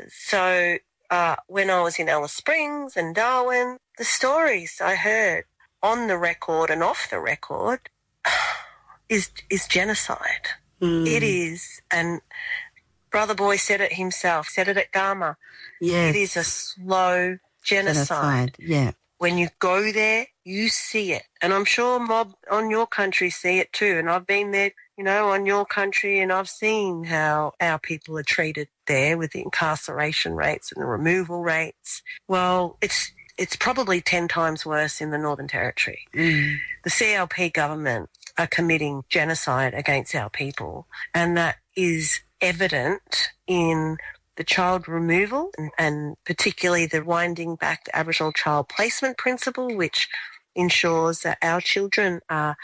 So when I was in Alice Springs and Darwin, the stories I heard on the record and off the record is genocide. It is, and Brother Boy said it himself, said it at Gama. Yes. It is a slow genocide. Yeah. When you go there, you see it. And I'm sure mob on your country see it too. And I've been there, on your country, and I've seen how our people are treated there with the incarceration rates and the removal rates. Well, it's probably 10 times worse in the Northern Territory. The CLP government are committing genocide against our people, and that is evident in the child removal and particularly the winding back the Aboriginal child placement principle, which ensures that our children are,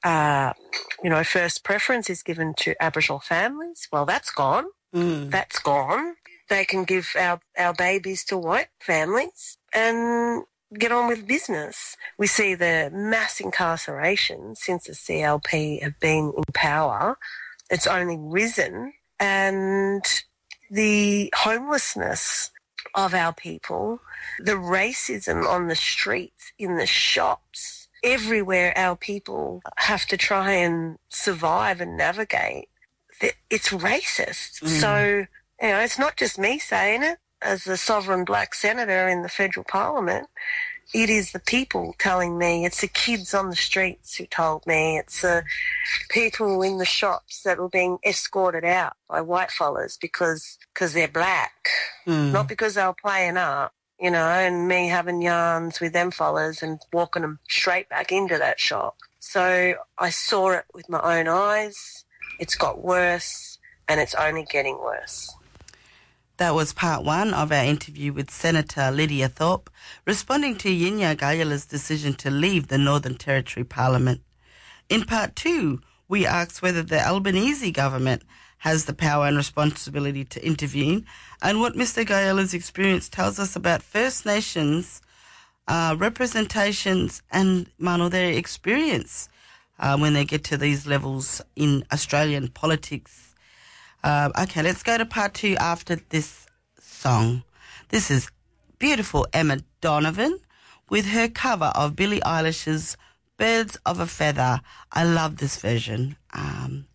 first preference is given to Aboriginal families. Well, that's gone. That's gone. They can give our babies to white families and get on with business. We see the mass incarceration since the CLP have been in power. It's only risen, and the homelessness of our people, the racism on the streets, in the shops, everywhere our people have to try and survive and navigate, it's racist. So, it's not just me saying it. As the sovereign black senator in the federal parliament, it is the people telling me. It's the kids on the streets who told me. It's the people in the shops that were being escorted out by white fellas because they're black, not because they were playing up, and me having yarns with them fellas and walking them straight back into that shop. So I saw it with my own eyes. It's got worse, and it's only getting worse. That was part one of our interview with Senator Lydia Thorpe, responding to Yinya Gayala's decision to leave the Northern Territory Parliament. In part two, we asked whether the Albanese government has the power and responsibility to intervene, and what Mr. Gayala's experience tells us about First Nations representations and their experience when they get to these levels in Australian politics. Okay, let's go to part two after this song. This is beautiful Emma Donovan with her cover of Billie Eilish's Birds of a Feather. I love this version.